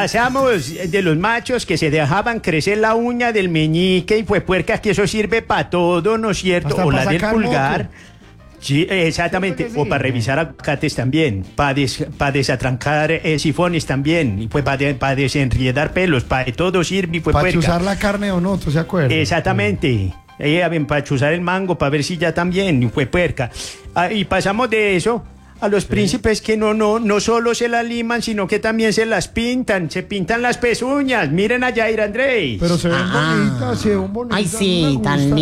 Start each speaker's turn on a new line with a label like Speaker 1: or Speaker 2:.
Speaker 1: Pasamos de los machos que se dejaban crecer la uña del meñique y pues puercas que eso sirve para todo, ¿no es cierto?
Speaker 2: Hasta
Speaker 1: O
Speaker 2: pa'
Speaker 1: la del
Speaker 2: sacar
Speaker 1: pulgar.
Speaker 2: moco.
Speaker 1: Sí, exactamente.
Speaker 2: Cierto que
Speaker 1: O
Speaker 2: sí.
Speaker 1: para revisar aguacates también. Para desatrancar sifones también. Y pues para desenriedar pelos. Para todo sirve y pues
Speaker 2: Para
Speaker 1: puerca.
Speaker 2: chuzar la carne o no, ¿tú se acuerdas?
Speaker 1: Exactamente. Para chuzar el mango, para ver si ya también, y fue puerca. Y pasamos de eso a los príncipes que no solo se las liman, sino que también se las pintan, se pintan las pezuñas. Miren a Yair Andrés.
Speaker 2: Pero se ven bonitas, se ven bonitas.
Speaker 3: Ay,
Speaker 2: me
Speaker 3: sí, tan
Speaker 2: gustan.